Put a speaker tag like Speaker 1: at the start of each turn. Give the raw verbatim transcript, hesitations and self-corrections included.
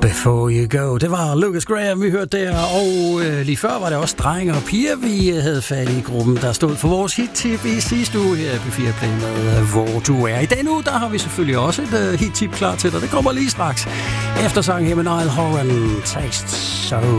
Speaker 1: Before You Go. Det var Lucas Graham, vi hørte der, og øh, lige før var det også drenge og piger, vi havde fat i gruppen, der stod for vores hit-tip i sidste uge her på P fire Play med Hvor Du Er. I denne uge, der har vi selvfølgelig også et uh, hit-tip klar til dig. Det kommer lige straks. Efter sang her med Niall Horan, Taste So